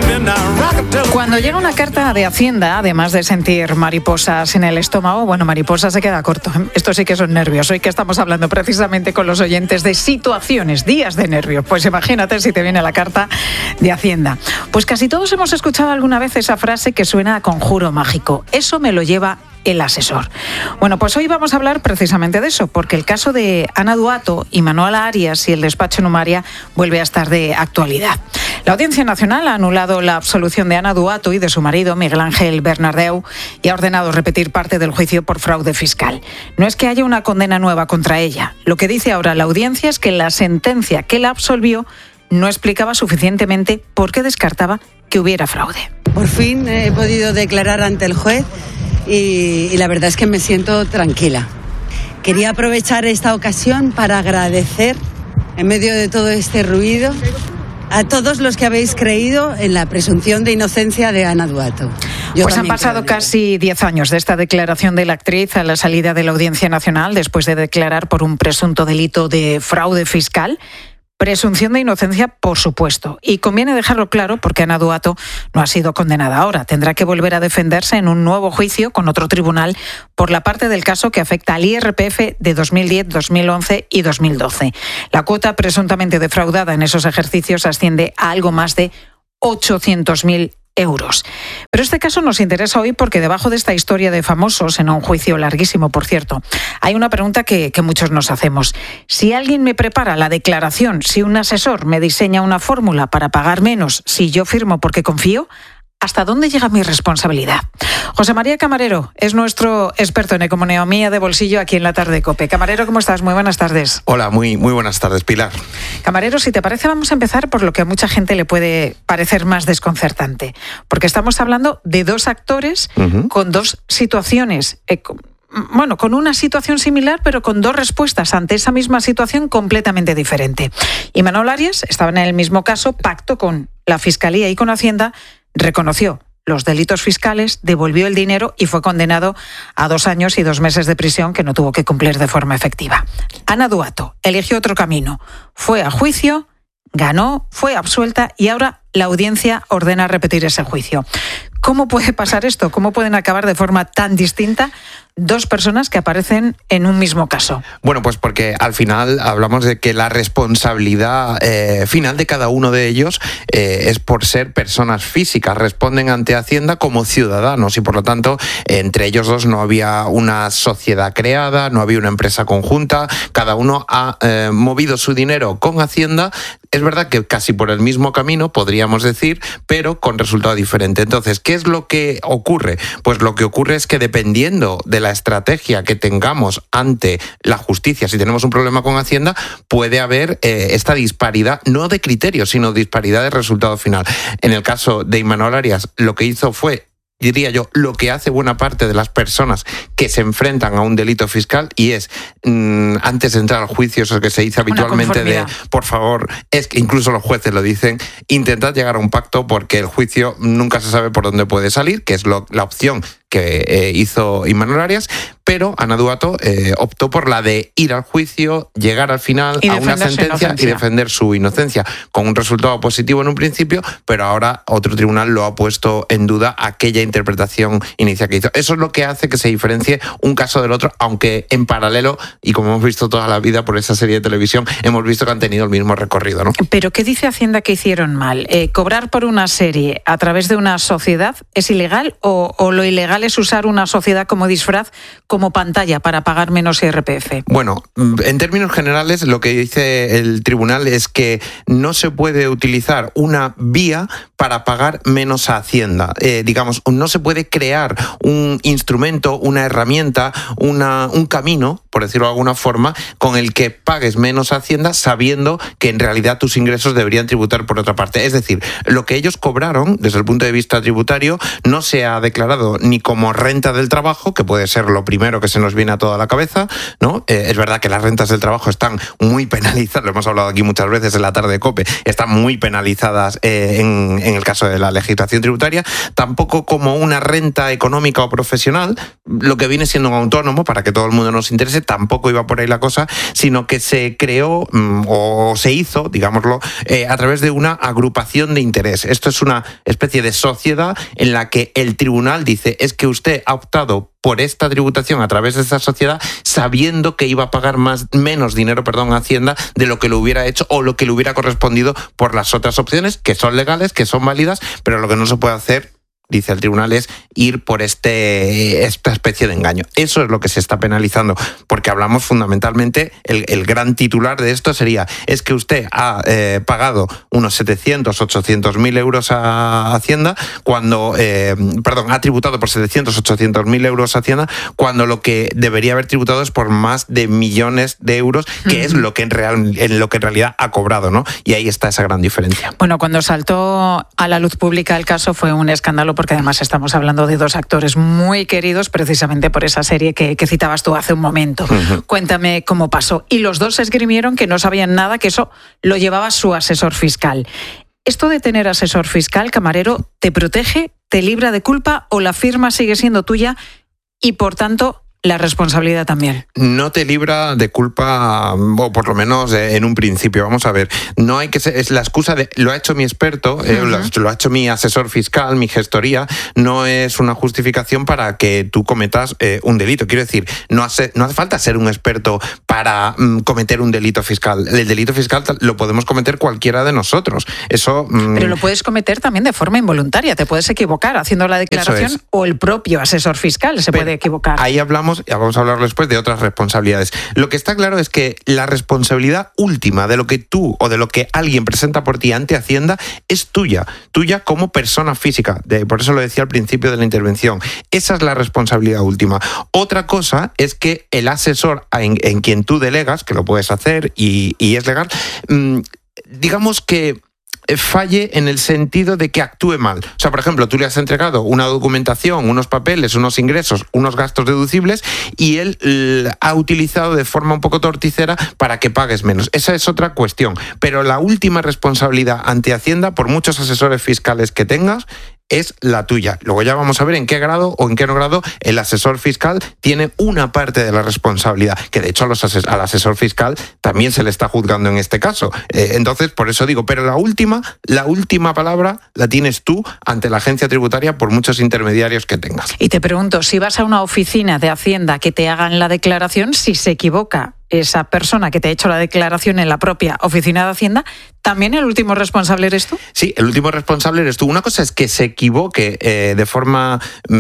Cuando llega una carta de Hacienda, además de sentir mariposas en el estómago, bueno, mariposas se queda corto. Esto sí que son nervios. Hoy que estamos hablando precisamente con los oyentes de situaciones, días de nervios. Pues imagínate si te viene la carta de Hacienda. Pues casi todos hemos escuchado alguna vez esa frase que suena a conjuro mágico. Eso me lo lleva el asesor. Bueno, pues hoy vamos a hablar precisamente de eso, porque el caso de Ana Duato y Manuel Arias y el despacho Numaria vuelve a estar de actualidad. La Audiencia Nacional ha anulado la absolución de Ana Duato y de su marido, Miguel Ángel Bernardeu, y ha ordenado repetir parte del juicio por fraude fiscal. No es que haya una condena nueva contra ella. Lo que dice ahora la Audiencia es que la sentencia que la absolvió no explicaba suficientemente por qué descartaba que hubiera fraude. Por fin he podido declarar ante el juez y la verdad es que me siento tranquila. Quería aprovechar esta ocasión para agradecer, en medio de todo este ruido, a todos los que habéis creído en la presunción de inocencia de Ana Duato. Pues han pasado casi 10 años de esta declaración de la actriz a la salida de la Audiencia Nacional después de declarar por un presunto delito de fraude fiscal. Presunción de inocencia, por supuesto. Y conviene dejarlo claro porque Ana Duato no ha sido condenada ahora. Tendrá que volver a defenderse en un nuevo juicio con otro tribunal por la parte del caso que afecta al IRPF de 2010, 2011 y 2012. La cuota presuntamente defraudada en esos ejercicios asciende a algo más de 800.000 euros. Pero este caso nos interesa hoy porque debajo de esta historia de famosos, en un juicio larguísimo, por cierto, hay una pregunta que muchos nos hacemos. Si alguien me prepara la declaración, si un asesor me diseña una fórmula para pagar menos, si yo firmo porque confío, ¿hasta dónde llega mi responsabilidad? José María Camarero es nuestro experto en economía de bolsillo aquí en La Tarde COPE. Camarero, ¿cómo estás? Muy buenas tardes. Hola, muy buenas tardes, Pilar. Camarero, si te parece, vamos a empezar por lo que a mucha gente le puede parecer más desconcertante. Porque estamos hablando de dos actores con dos situaciones con una situación similar, pero con dos respuestas ante esa misma situación completamente diferente. Y Manuel Arias estaba en el mismo caso, pacto con la Fiscalía y con Hacienda, reconoció los delitos fiscales, devolvió el dinero y fue condenado a 2 años y 2 meses de prisión que no tuvo que cumplir de forma efectiva. Ana Duato eligió otro camino, fue a juicio, ganó, fue absuelta y ahora la Audiencia ordena repetir ese juicio. ¿Cómo puede pasar esto? ¿Cómo pueden acabar de forma tan distinta dos personas que aparecen en un mismo caso? Bueno, pues porque al final hablamos de que la responsabilidad final de cada uno de ellos es por ser personas físicas, responden ante Hacienda como ciudadanos y por lo tanto entre ellos dos no había una sociedad creada, no había una empresa conjunta, cada uno ha movido su dinero con Hacienda. Es verdad que casi por el mismo camino, podríamos decir, pero con resultado diferente. Entonces, ¿qué es lo que ocurre? Pues lo que ocurre es que dependiendo de la estrategia que tengamos ante la justicia, si tenemos un problema con Hacienda, puede haber esta disparidad, no de criterios, sino disparidad de resultado final. En el caso de Manuel Arias, lo que hizo fue, diría yo, lo que hace buena parte de las personas que se enfrentan a un delito fiscal y es, antes de entrar al juicio, eso que se dice habitualmente de, por favor, es que incluso los jueces lo dicen, intentad llegar a un pacto porque el juicio nunca se sabe por dónde puede salir, que es la opción que hizo Manuel Arias, pero Ana Duato optó por la de ir al juicio, llegar al final a una sentencia y defender su inocencia, con un resultado positivo en un principio, pero ahora otro tribunal lo ha puesto en duda aquella interpretación inicial que hizo. Eso es lo que hace que se diferencie un caso del otro, aunque en paralelo, y como hemos visto toda la vida por esa serie de televisión, hemos visto que han tenido el mismo recorrido, ¿no? ¿Pero qué dice Hacienda que hicieron mal? ¿Cobrar por una serie a través de una sociedad es ilegal o lo ilegal es usar una sociedad como disfraz, como pantalla para pagar menos IRPF? Bueno, en términos generales lo que dice el tribunal es que no se puede utilizar una vía para pagar menos a Hacienda. Digamos, no se puede crear un instrumento, una herramienta, un camino, por decirlo de alguna forma, con el que pagues menos a Hacienda sabiendo que en realidad tus ingresos deberían tributar por otra parte. Es decir, lo que ellos cobraron desde el punto de vista tributario no se ha declarado ni como renta del trabajo, que puede ser lo primero que se nos viene a toda la cabeza, ¿no? Es verdad que las rentas del trabajo están muy penalizadas, lo hemos hablado aquí muchas veces en la tarde de COPE, están muy penalizadas en el caso de la legislación tributaria, tampoco como una renta económica o profesional, lo que viene siendo un autónomo, para que todo el mundo nos interese, tampoco iba por ahí la cosa, sino que se creó o se hizo, digámoslo, a través de una agrupación de interés. Esto es una especie de sociedad en la que el tribunal dice, es que usted ha optado por esta tributación a través de esta sociedad sabiendo que iba a pagar menos dinero a Hacienda de lo que le hubiera hecho o lo que le hubiera correspondido por las otras opciones, que son legales, que son válidas, pero lo que no se puede hacer, dice el tribunal, es ir por esta especie de engaño. Eso es lo que se está penalizando, porque hablamos fundamentalmente, el gran titular de esto sería, es que usted ha pagado unos 700, 800.000 euros a Hacienda, ha tributado por 700, 800.000 euros a Hacienda, cuando lo que debería haber tributado es por más de millones de euros, que es lo que en realidad ha cobrado, ¿no? Y ahí está esa gran diferencia. Bueno, cuando saltó a la luz pública el caso fue un escándalo, porque además estamos hablando de dos actores muy queridos precisamente por esa serie que citabas tú hace un momento. Uh-huh. Cuéntame cómo pasó. Y los dos esgrimieron que no sabían nada, que eso lo llevaba su asesor fiscal. ¿Esto de tener asesor fiscal, Camarero, te protege, te libra de culpa o la firma sigue siendo tuya y por tanto la responsabilidad también? No te libra de culpa, o por lo menos en un principio. Vamos a ver, no hay que ser, es la excusa de lo ha hecho mi experto, lo ha hecho mi asesor fiscal, mi gestoría, no es una justificación para que tú cometas un delito. Quiero decir, no hace falta ser un experto para cometer un delito fiscal. El delito fiscal lo podemos cometer cualquiera de nosotros. Eso. Pero lo puedes cometer también de forma involuntaria. Te puedes equivocar haciendo la declaración o el propio asesor fiscal se puede equivocar. Ahí vamos a hablar después de otras responsabilidades. Lo que está claro es que la responsabilidad última de lo que tú o de lo que alguien presenta por ti ante Hacienda es tuya como persona física. Por eso lo decía al principio de la intervención. Esa es la responsabilidad última. Otra cosa es que el asesor en quien tú delegas, que lo puedes hacer y es legal, digamos que falle en el sentido de que actúe mal. O sea, por ejemplo, tú le has entregado una documentación, unos papeles, unos ingresos, unos gastos deducibles y él ha utilizado de forma un poco torticera para que pagues menos. Esa es otra cuestión. Pero la última responsabilidad ante Hacienda, por muchos asesores fiscales que tengas, es la tuya. Luego ya vamos a ver en qué grado o en qué no grado el asesor fiscal tiene una parte de la responsabilidad, que de hecho al asesor fiscal también se le está juzgando en este caso. Entonces, por eso digo, pero la última palabra la tienes tú ante la agencia tributaria por muchos intermediarios que tengas. Y te pregunto, si vas a una oficina de Hacienda que te hagan la declaración, si se equivoca esa persona que te ha hecho la declaración en la propia oficina de Hacienda, ¿también el último responsable eres tú? Sí, el último responsable eres tú. Una cosa es que se equivoque de forma,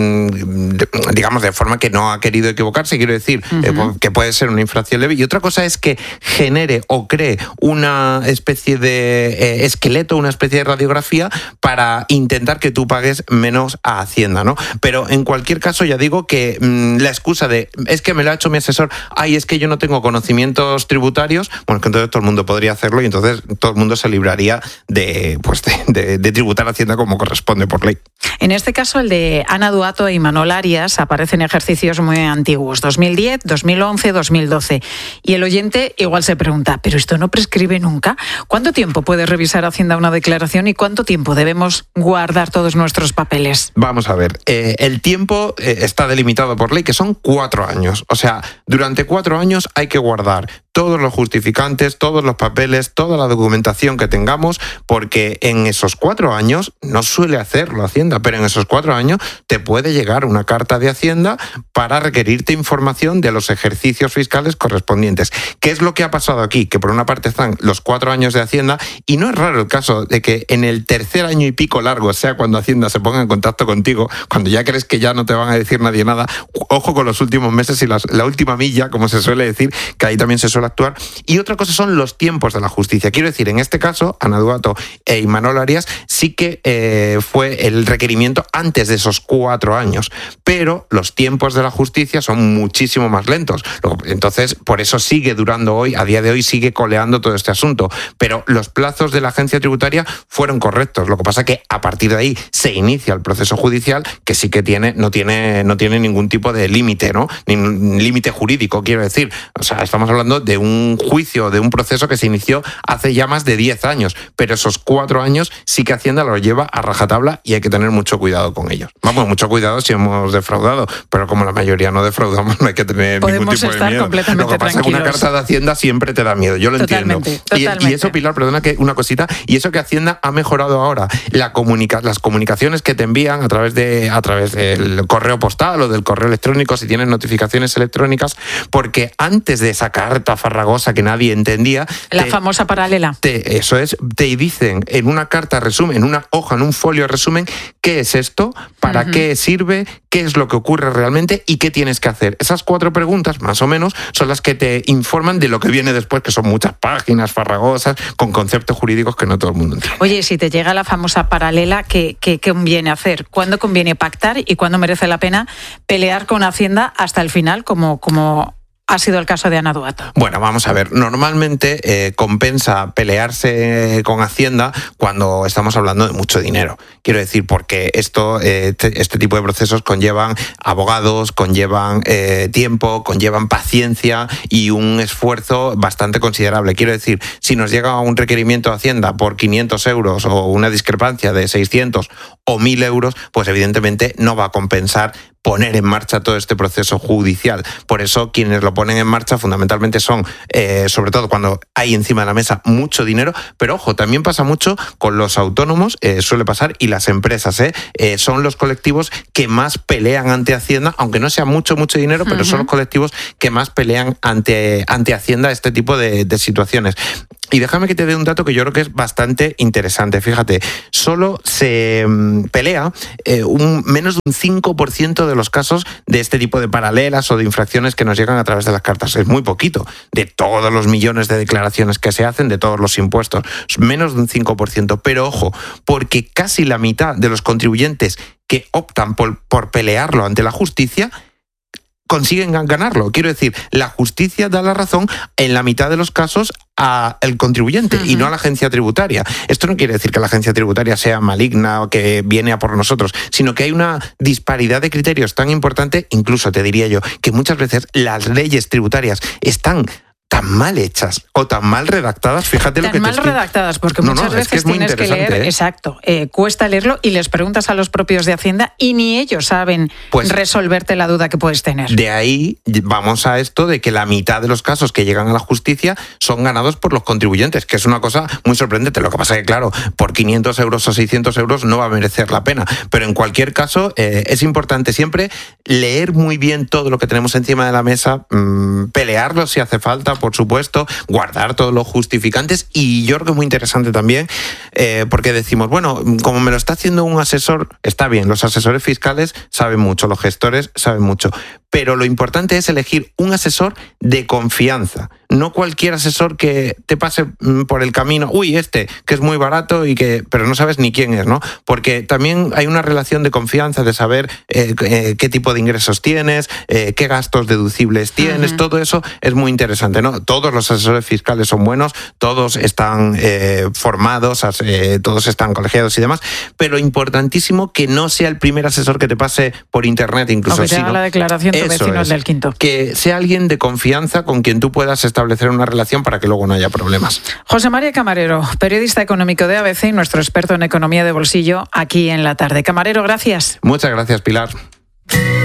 digamos, de forma que no ha querido equivocarse, quiero decir, que puede ser una infracción leve, y otra cosa es que genere o cree una especie de esqueleto, una especie de radiografía para intentar que tú pagues menos a Hacienda, ¿no? Pero en cualquier caso ya digo que la excusa de es que me lo ha hecho mi asesor, es que yo no tengo conocimientos tributarios, bueno, que entonces todo el mundo podría hacerlo y entonces todo el mundo se libraría de tributar a Hacienda como corresponde por ley. En este caso, el de Ana Duato e Imanol Arias aparecen ejercicios muy antiguos, 2010, 2011, 2012. Y el oyente igual se pregunta, ¿pero esto no prescribe nunca? ¿Cuánto tiempo puede revisar Hacienda una declaración y cuánto tiempo debemos guardar todos nuestros papeles? Vamos a ver, el tiempo está delimitado por ley, que son 4 años. O sea, durante 4 años hay que guardar todos los justificantes, todos los papeles, toda la documentación que tengamos, porque en esos 4 años, no suele hacerlo Hacienda, pero en esos 4 años te puede llegar una carta de Hacienda para requerirte información de los ejercicios fiscales correspondientes. ¿Qué es lo que ha pasado aquí? Que por una parte están los 4 años de Hacienda y no es raro el caso de que en el tercer año y pico largo, sea cuando Hacienda se ponga en contacto contigo, cuando ya crees que ya no te van a decir nadie nada, ojo con los últimos meses y la última milla, como se suele decir, que ahí también se suele actuar. Y otra cosa son los tiempos de la justicia. Quiero decir, en este caso, Ana Duato e Imanol Arias sí que fue el requerimiento antes de esos 4 años, pero los tiempos de la justicia son muchísimo más lentos. Entonces, por eso sigue durando hoy, a día de hoy sigue coleando todo este asunto. Pero los plazos de la agencia tributaria fueron correctos. Lo que pasa es que a partir de ahí se inicia el proceso judicial, que sí que no tiene ningún tipo de límite, ¿no? Ni límite jurídico, quiero decir. O sea, estamos hablando de un juicio, de un proceso que se inició hace ya más de 10 años, pero esos 4 años sí que Hacienda los lleva a rajatabla y hay que tener mucho cuidado con ellos. Vamos, mucho cuidado si hemos defraudado, pero como la mayoría no defraudamos, no hay que tener ningún tipo de miedo. Lo que pasa es que una carta de Hacienda siempre te da miedo, yo lo entiendo. Y eso, Pilar, perdona que una cosita, y eso que Hacienda ha mejorado ahora, las comunicaciones que te envían a través del correo postal o del correo electrónico, si tienes notificaciones electrónicas, porque antes de esa carta farragosa que nadie entendía... La famosa paralela. Eso es, te dicen en una carta resumen, en una hoja, en un folio resumen, qué es esto, para qué sirve, qué es lo que ocurre realmente y qué tienes que hacer. Esas 4 preguntas, más o menos, son las que te informan de lo que viene después, que son muchas páginas farragosas con conceptos jurídicos que no todo el mundo entiende. Oye, si te llega la famosa paralela, ¿qué conviene hacer? ¿Cuándo conviene pactar y cuándo merece la pena pelear con Hacienda hasta el final, como ha sido el caso de Ana Duato? Bueno, vamos a ver. Normalmente compensa pelearse con Hacienda cuando estamos hablando de mucho dinero. Quiero decir, porque este tipo de procesos conllevan abogados, conllevan tiempo, conllevan paciencia y un esfuerzo bastante considerable. Quiero decir, si nos llega un requerimiento de Hacienda por 500 euros o una discrepancia de 600 o 1.000 euros, pues evidentemente no va a compensar poner en marcha todo este proceso judicial. Por eso quienes lo ponen en marcha fundamentalmente son, sobre todo cuando hay encima de la mesa mucho dinero, pero ojo, también pasa mucho con los autónomos, suele pasar, y las empresas, son los colectivos que más pelean ante Hacienda, aunque no sea mucho dinero, pero son los colectivos que más pelean ante Hacienda este tipo de situaciones. Y déjame que te dé un dato que yo creo que es bastante interesante. Fíjate, solo se pelea menos de un 5% de los casos de este tipo de paralelas o de infracciones que nos llegan a través de las cartas. Es muy poquito. De todos los millones de declaraciones que se hacen, de todos los impuestos, menos de un 5%. Pero ojo, porque casi la mitad de los contribuyentes que optan por pelearlo ante la justicia consiguen ganarlo. Quiero decir, la justicia da la razón en la mitad de los casos al contribuyente y no a la agencia tributaria. Esto no quiere decir que la agencia tributaria sea maligna o que viene a por nosotros, sino que hay una disparidad de criterios tan importante, incluso te diría yo, que muchas veces las leyes tributarias están tan mal hechas o tan mal redactadas, fíjate lo que te mal redactadas, porque muchas veces tienes que leer, exacto, cuesta leerlo y les preguntas a los propios de Hacienda y ni ellos saben resolverte la duda que puedes tener. De ahí vamos a esto de que la mitad de los casos que llegan a la justicia son ganados por los contribuyentes, que es una cosa muy sorprendente. Lo que pasa es que, claro, por 500 euros o 600 euros no va a merecer la pena, pero en cualquier caso es importante siempre leer muy bien todo lo que tenemos encima de la mesa, pelearlo si hace falta, por supuesto, guardar todos los justificantes, y yo creo que es muy interesante también porque decimos, bueno, como me lo está haciendo un asesor, está bien, los asesores fiscales saben mucho, los gestores saben mucho, pero lo importante es elegir un asesor de confianza, no cualquier asesor que te pase por el camino, que es muy barato pero no sabes ni quién es, ¿no? Porque también hay una relación de confianza, de saber qué tipo de ingresos tienes, qué gastos deducibles tienes, todo eso es muy interesante, ¿no? Todos los asesores fiscales son buenos, todos están formados, todos están colegiados y demás, pero importantísimo que no sea el primer asesor que te pase por internet, incluso. O que te haga la declaración tu vecino del quinto. Que sea alguien de confianza con quien tú puedas establecer una relación para que luego no haya problemas. José María Camarero, periodista económico de ABC y nuestro experto en economía de bolsillo aquí en La Tarde. Camarero, gracias. Muchas gracias, Pilar.